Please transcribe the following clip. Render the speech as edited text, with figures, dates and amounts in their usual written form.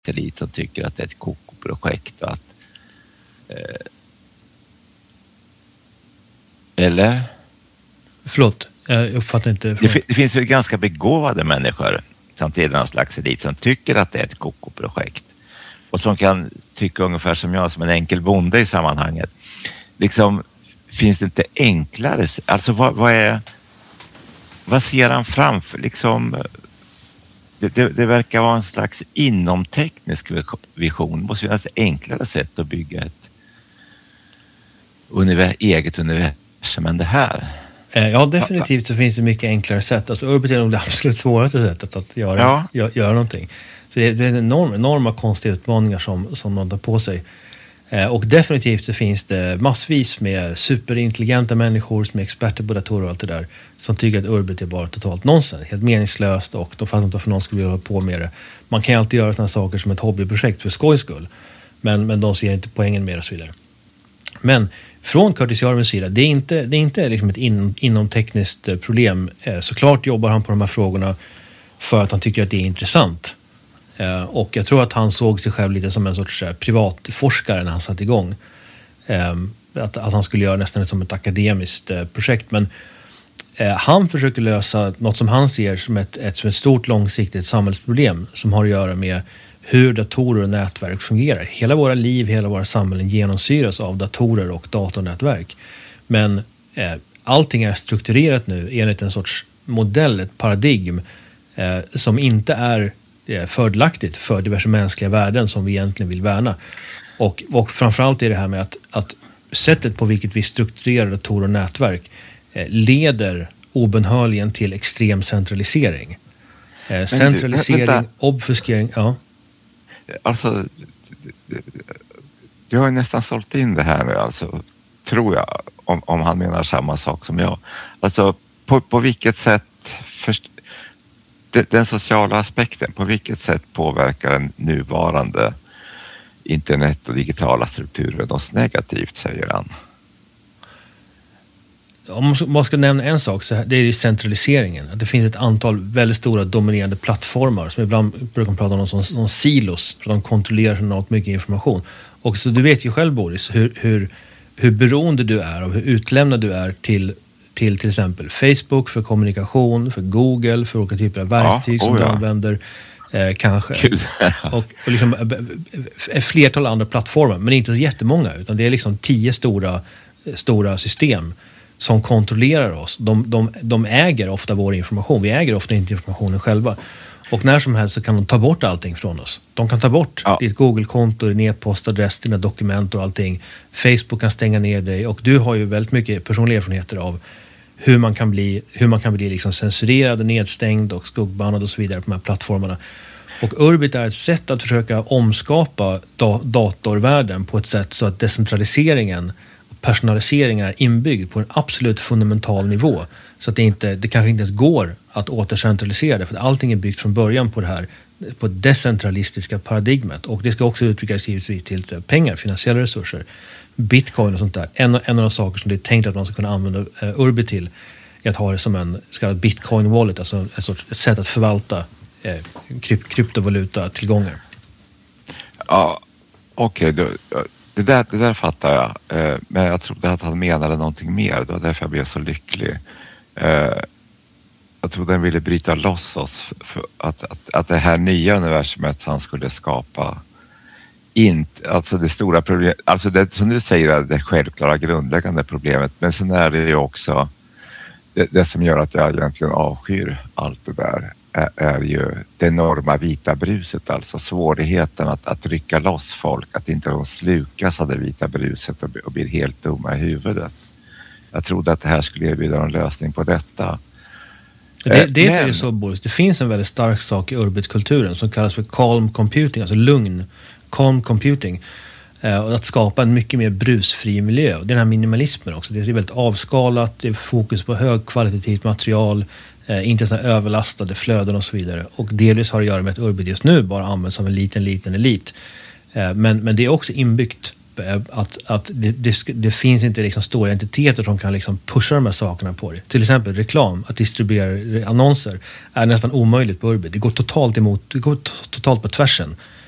elit som tycker att det är ett kokoprojekt och att eller? Förlåt, jag uppfattar inte. Det finns väl ganska begåvade människor som tillhör någon slags elit som tycker att det är ett kokoprojekt och som kan tycka ungefär som jag, som en enkel bonde i sammanhanget. Liksom, finns det inte enklare, alltså vad ser han framför? Liksom, det verkar vara en slags inomteknisk vision. Det måste finnas ett enklare sätt att bygga ett eget universum än det här. Ja, definitivt så finns det mycket enklare sätt. Alltså Urbit är nog det absolut svåraste sättet att göra någonting. Så det är enorma konstiga utmaningar som man tar på sig. Och definitivt så finns det massvis med superintelligenta människor som är experter på datorer och allt det där som tycker att Urbit är bara totalt nonsens, helt meningslöst, och de fattar inte varför någon skulle vilja hålla på med det. Man kan ju alltid göra sådana saker som ett hobbyprojekt för skojs skull, men de ser inte poängen med det och så vidare. Men från Curtis Jarvins sida, det är inte liksom ett inomtekniskt problem. Såklart jobbar han på de här frågorna för att han tycker att det är intressant. Och jag tror att han såg sig själv lite som en sorts privatforskare när han satt igång. Att han skulle göra nästan som ett akademiskt projekt. Men han försöker lösa något som han ser som ett stort långsiktigt samhällsproblem som har att göra med hur datorer och nätverk fungerar. Hela våra liv, hela våra samhällen genomsyras av datorer och datornätverk. Men allting är strukturerat nu enligt en sorts modell, ett paradigm som inte är fördelaktigt för diverse mänskliga värden som vi egentligen vill värna. Och framförallt är det här med att sättet på vilket vi strukturerar datorer och nätverk leder obenhörligen till extrem centralisering. Centralisering, obfuskering, ja. Alltså, du har ju nästan sålt in det här nu, alltså, tror jag, om han menar samma sak som jag. Alltså, på vilket sätt, den sociala aspekten, på vilket sätt påverkar den nuvarande internet och digitala strukturen oss negativt, säger han. Om man ska nämna en sak, så det är centraliseringen. Att det finns ett antal väldigt stora dominerande plattformar som ibland brukar man prata om som silos, för de kontrollerar enormt mycket information. Och så du vet ju själv, Boris, hur beroende du är och hur utlämnad du är till exempel Facebook för kommunikation, för Google för olika typer av verktyg som du använder kanske. Och liksom ett flertal andra plattformar, men inte så jättemånga, utan det är liksom 10 stora system som kontrollerar oss. De äger ofta vår information. Vi äger ofta inte informationen själva. Och när som helst så kan de ta bort allting från oss. De kan ta bort ditt Google-konto, din e-postadress, dina dokument och allting. Facebook kan stänga ner dig, och du har ju väldigt mycket personliga erfarenheter av hur man kan bli liksom censurerad och nedstängd och skuggbannad och så vidare på de här plattformarna. Och Urbit är ett sätt att försöka omskapa datorvärlden på ett sätt så att decentraliseringen och personaliseringen är inbyggd på en absolut fundamental nivå. Så att det kanske inte ens går att återcentralisera det, för att allting är byggt från början på det decentralistiska paradigmet. Och det ska också utvecklas givetvis till pengar, finansiella resurser, bitcoin och sånt där. En av de saker som det är tänkt att man ska kunna använda Urbit till är att ha det som en så kallad bitcoin wallet, alltså ett sätt att förvalta kryptovaluta tillgångar. Ja, okej. Det där fattar jag. Men jag trodde att han menade någonting mer. Det var därför jag blev så lycklig. Jag trodde han ville bryta loss oss för att det här nya universumet han skulle skapa alltså det stora problemet, alltså det som du säger är det självklara grundläggande problemet, men sen är det ju också det som gör att jag egentligen avskyr allt det där är ju det enorma vita bruset, alltså svårigheten att rycka loss folk, att inte de slukas av det vita bruset och blir helt dumma i huvudet. Jag trodde att det här skulle erbjuda en lösning på detta. Det är ju så, Boris. Det finns en väldigt stark sak i Urbit-kulturen som kallas för calm computing, alltså lugn, calm computing. Och att skapa en mycket mer brusfri miljö. Och den här minimalismen också. Det är väldigt avskalat, det är fokus på högkvalitativt material, inte sådana överlastade flöden och så vidare. Och delvis har det att göra med att Urbit just nu bara används av en liten elit. Men det är också inbyggt att det finns inte liksom stora entiteter som kan liksom pusha de här sakerna på det. Till exempel reklam, att distribuera annonser är nästan omöjligt på Urbit. Det går totalt på tvärsen